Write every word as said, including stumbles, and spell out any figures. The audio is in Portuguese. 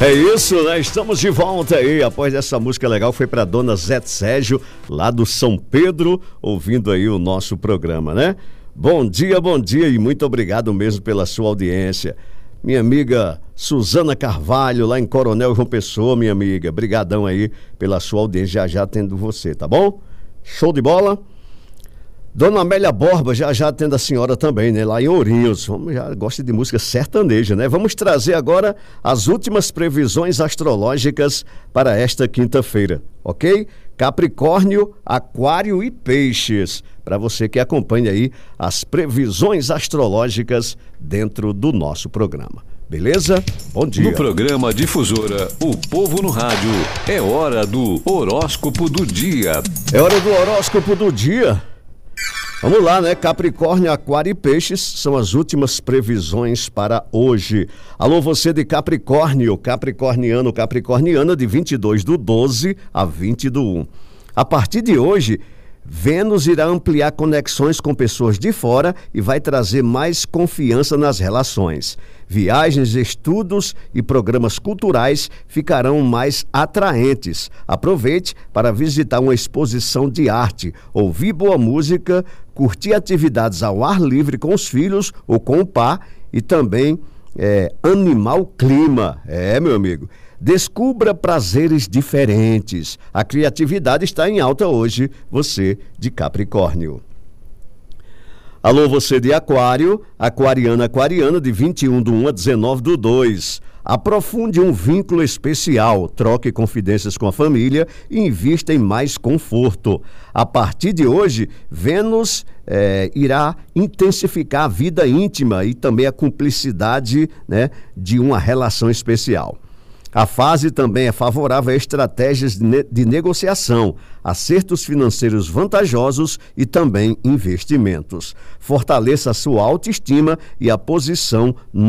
É isso, né? Estamos de volta aí, após essa música legal, foi pra dona Zé Sérgio, lá do São Pedro, ouvindo aí o nosso programa, né? Bom dia, bom dia e muito obrigado mesmo pela sua audiência. Minha amiga Suzana Carvalho, lá em Coronel João Pessoa, minha amiga, brigadão aí pela sua audiência, já já atendo você, tá bom? Show de bola? Dona Amélia Borba, já já atende a senhora também, né? Lá em Ourinhos, vamos, já gosta de música sertaneja, né? Vamos trazer agora as últimas previsões astrológicas para esta quinta-feira, ok? Capricórnio, Aquário e Peixes, para você que acompanha aí as previsões astrológicas dentro do nosso programa. Beleza? Bom dia. No programa Difusora, o povo no rádio, é hora do horóscopo do dia. É hora do horóscopo do dia. Vamos lá, né? Capricórnio, Aquário e Peixes são as últimas previsões para hoje. Alô, você de Capricórnio, capricorniano, capricorniana, de vinte e dois do doze a vinte do um. A partir de hoje, Vênus irá ampliar conexões com pessoas de fora e vai trazer mais confiança nas relações. Viagens, estudos e programas culturais ficarão mais atraentes. Aproveite para visitar uma exposição de arte, ouvir boa música, curtir atividades ao ar livre com os filhos ou com o par e também é, animar o clima. É, meu amigo. Descubra prazeres diferentes. A criatividade está em alta hoje, você de Capricórnio. Alô, você de Aquário, aquariana, aquariana, de vinte e um do um a dezenove do dois. Aprofunde um vínculo especial, troque confidências com a família e invista em mais conforto. A partir de hoje, Vênus é, irá intensificar a vida íntima e também a cumplicidade, né, de uma relação especial. A fase também é favorável a estratégias de, ne- de negociação, acertos financeiros vantajosos e também investimentos. Fortaleça a sua autoestima e a posição